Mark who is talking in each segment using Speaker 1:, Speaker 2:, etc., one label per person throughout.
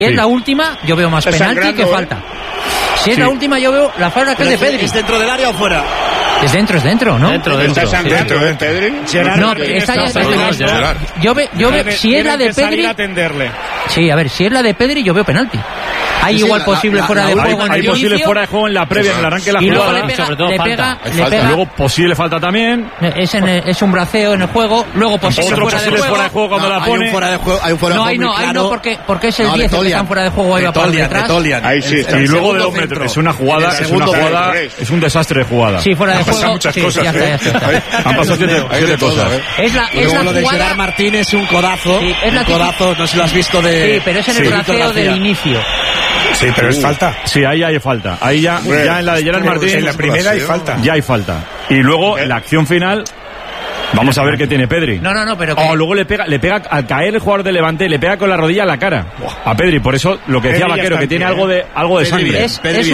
Speaker 1: Si es la última, yo veo más penalti que falta. Si es la última, yo veo la falta que es de Pedri.
Speaker 2: ¿Es dentro del área o fuera?
Speaker 1: Es dentro, ¿no?
Speaker 3: Dentro.
Speaker 4: ¿Está sangrando Pedri?
Speaker 1: No, esta ya está. Yo veo, si es la de Pedri. Sí, a ver, si es la de Pedri, yo veo penalti. Hay igual posible fuera de juego en el inicio.
Speaker 5: Hay posible fuera de juego en la previa, en el arranque de la jugada.
Speaker 1: Sobre todo falta.
Speaker 5: Luego posible falta también.
Speaker 1: Es un braceo en el juego. Luego posible
Speaker 5: fuera de juego cuando la pone.
Speaker 2: Hay un fuera de juego.
Speaker 1: No, porque es el 10 el que están fuera de juego. Ahí va por detrás.
Speaker 4: Ahí sí.
Speaker 5: Y luego de 2 metros. Es una jugada, es un desastre de jugada.
Speaker 1: Sí, fuera de juego.
Speaker 4: Han pasado muchas cosas.
Speaker 1: Ya está.
Speaker 5: Han pasado 7 cosas.
Speaker 2: Luego lo de Gerard Martín es un codazo. Un codazo, no sé si lo has visto de...
Speaker 1: Sí, pero es en el braceo del inicio.
Speaker 4: Sí, pero es falta.
Speaker 5: Sí, ahí hay falta. Ahí ya en la de Gerard Martín.
Speaker 4: En la primera hay falta.
Speaker 5: Ya hay falta. Y luego la acción final. Vamos a ver qué tiene Pedri.
Speaker 1: No, pero
Speaker 5: luego le pega al caer el jugador de Levante, le pega con la rodilla a la cara a Pedri. Por eso lo que decía Vaquero, que tiene algo de sangre.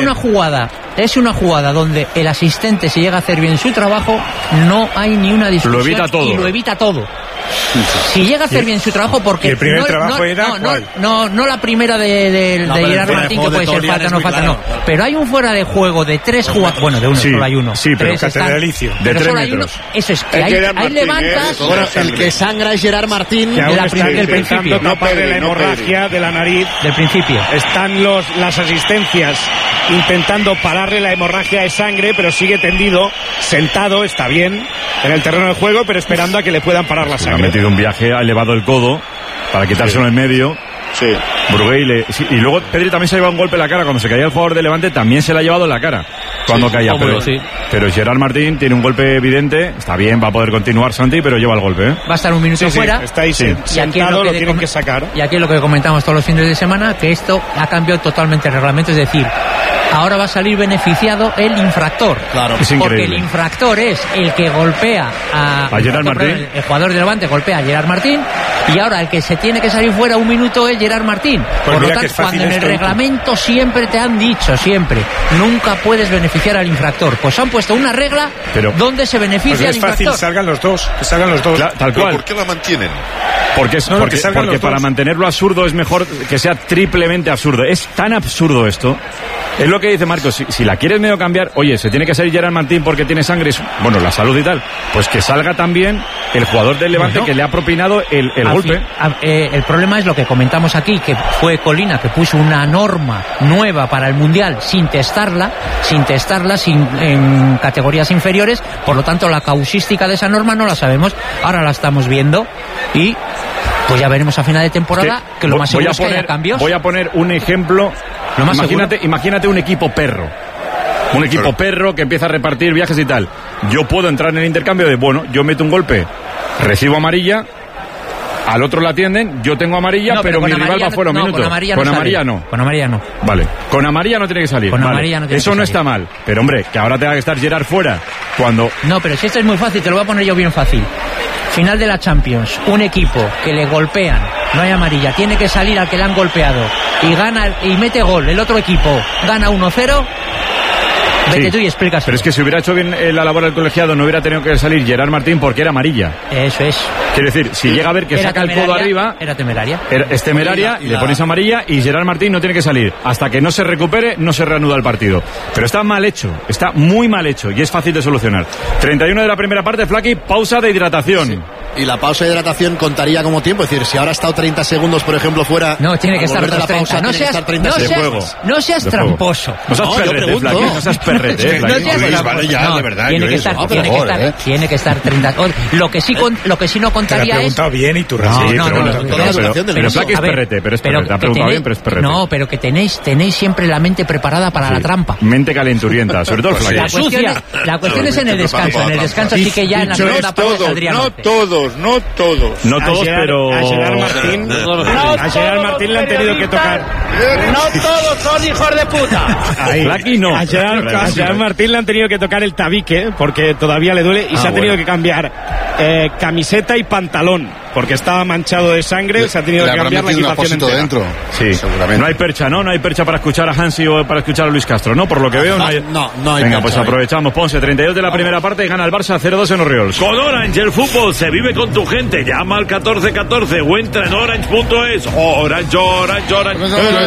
Speaker 1: Es una jugada donde el asistente, si llega a hacer bien su trabajo, no hay ni una discusión. Lo evita todo. Si llega a hacer bien su trabajo, porque
Speaker 4: el primer trabajo era
Speaker 1: no la primera de Gerard Martín, que puede ser falta, no falta, no. Pero hay un fuera de juego de 3 jugadores, bueno, de uno, solo hay uno.
Speaker 5: Sí, pero
Speaker 4: catedralicio.
Speaker 5: De 3 metros.
Speaker 1: Eso es, que ahí levantas.
Speaker 2: Bueno, el que sangra es Gerard Martín
Speaker 3: del principio.
Speaker 4: No pague la hemorragia de la nariz.
Speaker 1: Del principio.
Speaker 3: Están las asistencias intentando pararle la hemorragia de sangre, pero sigue tendido, sentado, está bien, en el terreno de juego, pero esperando a que le puedan parar la sangre.
Speaker 5: Ha metido un viaje, ha elevado el codo para quitárselo en medio.
Speaker 4: Sí.
Speaker 5: Brugué y luego Pedri también se ha llevado un golpe en la cara cuando se caía el jugador de Levante, también se le ha llevado en la cara cuando caía. Pero Gerard Martín tiene un golpe evidente, está bien, va a poder continuar Santi, pero lleva el golpe.
Speaker 1: Va a estar un minuto fuera.
Speaker 3: Está ahí sentado, lo tienen que sacar.
Speaker 1: Y aquí es lo que comentamos todos los fines de semana, que esto ha cambiado totalmente el reglamento, es decir, ahora va a salir beneficiado el infractor.
Speaker 2: Claro,
Speaker 5: es increíble.
Speaker 1: Porque el infractor es el que golpea a
Speaker 5: Gerard Martín.
Speaker 1: El jugador de Levante golpea a Gerard Martín, y ahora el que se tiene que salir fuera un minuto es Gerard Martín.
Speaker 4: Pues
Speaker 1: por lo tanto, cuando en el reglamento siempre te han dicho, nunca puedes beneficiar al infractor. Pues han puesto una regla donde se beneficia al infractor.
Speaker 4: Es fácil, que salgan los dos.
Speaker 5: Tal cual.
Speaker 6: ¿Por qué la mantienen?
Speaker 5: Porque para mantenerlo absurdo es mejor que sea triplemente absurdo. Es tan absurdo esto. Es lo que dice Marcos, si la quieres medio cambiar, oye, se tiene que salir Gerard Martín porque tiene sangre, bueno, la salud y tal, pues que salga también el jugador del Levante que le ha propinado el golpe.
Speaker 1: El problema es lo que comentamos aquí, que fue Colina, que puso una norma nueva para el Mundial sin testarla en categorías inferiores, por lo tanto la causística de esa norma no la sabemos, ahora la estamos viendo y pues ya veremos a final de temporada que lo más seguro es que haya cambios.
Speaker 5: Voy a poner un ejemplo. Imagínate un equipo perro. Un equipo perro que empieza a repartir viajes y tal. Yo puedo entrar en el intercambio de, yo meto un golpe, recibo amarilla, al otro la atienden, yo tengo amarilla, pero mi rival va fuera un minuto. Con amarilla no. Vale, con amarilla no tiene que salir. Eso no está mal. Pero hombre, que ahora tenga que estar Gerard fuera cuando...
Speaker 1: No, pero si esto es muy fácil, te lo voy a poner yo bien fácil. Final de la Champions, un equipo que le golpean, no hay amarilla, tiene que salir al que le han golpeado y gana y mete gol, el otro equipo gana 1-0, vete tú y explícaselo.
Speaker 5: Pero es que si hubiera hecho bien la labor del colegiado no hubiera tenido que salir Gerard Martín porque era amarilla.
Speaker 1: Eso es.
Speaker 5: Quiero decir, si llega a ver que saca el codo arriba...
Speaker 1: Era temeraria.
Speaker 5: Es temeraria, le pones amarilla y Gerard Martín no tiene que salir. Hasta que no se recupere, no se reanuda el partido. Pero está mal hecho, está muy mal hecho y es fácil de solucionar. 31 de la primera parte, Flaqui, pausa de hidratación.
Speaker 2: Sí. Y la pausa de hidratación contaría como tiempo, es decir, si ahora ha estado 30 segundos, por ejemplo, fuera...
Speaker 1: No, tiene que estar
Speaker 2: la pausa,
Speaker 1: no seas tramposo.
Speaker 5: No seas perrete, Flaqui, no seas perrete.
Speaker 6: De verdad.
Speaker 1: Tiene que estar 30... Lo que sí no contaría es...
Speaker 4: Te ha preguntado bien y tú
Speaker 5: Pero Flaqui es perrete, pero es perrete. Ha preguntado bien, pero es perrete.
Speaker 1: No, pero que tenéis siempre la mente preparada para la trampa.
Speaker 5: Mente calenturienta, sobre todo el Flaqui.
Speaker 1: La cuestión es en el descanso. En el descanso sí que ya en la segunda parte saldría
Speaker 4: No todos,
Speaker 5: pero...
Speaker 3: A Gerard Martín le han tenido que tocar.
Speaker 7: No todos son hijos de puta.
Speaker 5: Flaqui no.
Speaker 3: A Gerard Martín le han tenido que tocar el tabique porque todavía le duele y se ha tenido que cambiar camiseta y pantalón porque estaba manchado de sangre, se ha tenido que cambiar la equipación entera.
Speaker 6: Dentro.
Speaker 5: Sí, seguramente. No hay percha, ¿no? No hay percha para escuchar a Hansi o para escuchar a Luis Castro, ¿no? Por lo que veo, no hay.
Speaker 6: No hay
Speaker 5: Venga,
Speaker 6: percha,
Speaker 5: pues aprovechamos. Ponce, 32 de la primera parte y gana el Barça 0-2 en Orioles.
Speaker 8: Con Orange, el fútbol se vive con tu gente. Llama al 1414 o entra en orange.es. Orange.